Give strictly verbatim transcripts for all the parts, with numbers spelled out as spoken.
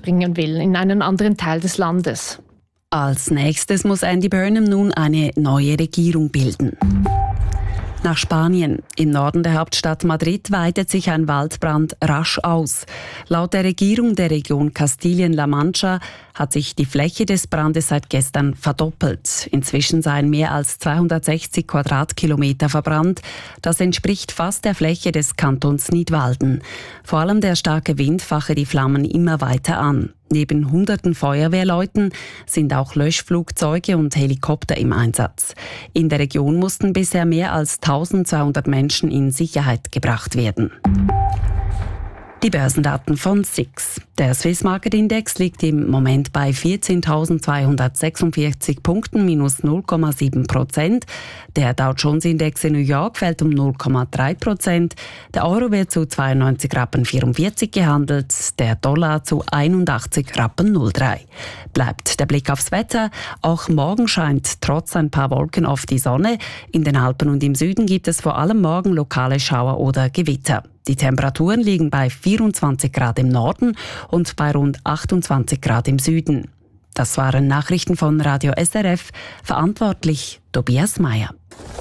bringen will in einen anderen Teil des Landes. Als nächstes muss Andy Burnham nun eine neue Regierung bilden. Nach Spanien. Im Norden der Hauptstadt Madrid weitet sich ein Waldbrand rasch aus. Laut der Regierung der Region Kastilien-La Mancha hat sich die Fläche des Brandes seit gestern verdoppelt. Inzwischen seien mehr als zweihundertsechzig Quadratkilometer verbrannt. Das entspricht fast der Fläche des Kantons Nidwalden. Vor allem der starke Wind fache die Flammen immer weiter an. Neben hunderten Feuerwehrleuten sind auch Löschflugzeuge und Helikopter im Einsatz. In der Region mussten bisher mehr als eintausendzweihundert Menschen in Sicherheit gebracht werden. Die Börsendaten von S I X. Der Swiss Market Index liegt im Moment bei vierzehntausendzweihundertsechsundvierzig Punkten, minus null Komma sieben Prozent. Der Dow Jones Index in New York fällt um null Komma drei Prozent. Der Euro wird zu zweiundneunzig Rappen vierundvierzig gehandelt, der Dollar zu einundachtzig Rappen null Komma drei. Bleibt der Blick aufs Wetter. Auch morgen scheint trotz ein paar Wolken oft die Sonne. In den Alpen und im Süden gibt es vor allem morgen lokale Schauer oder Gewitter. Die Temperaturen liegen bei vierundzwanzig Grad im Norden und bei rund achtundzwanzig Grad im Süden. Das waren Nachrichten von Radio S R F, verantwortlich Tobias Meyer.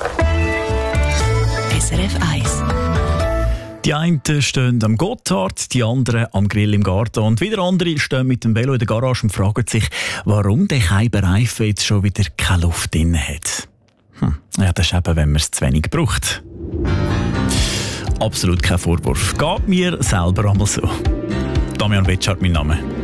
S R F eins. Die einen stehen am Gotthard, die anderen am Grill im Garten und wieder andere stehen mit dem Velo in der Garage und fragen sich, warum der Reifen jetzt schon wieder keine Luft drin hat. Hm. Ja, das ist eben, wenn man es zu wenig braucht. Absolut kein Vorwurf. Geht mir selber einmal so. Damian Wetschart, mein Name.